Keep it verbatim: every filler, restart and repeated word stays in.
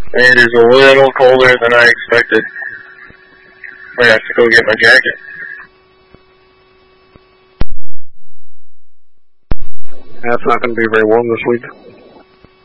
It is a little colder than I expected. I have to go get my jacket. That's not going to be very warm this week.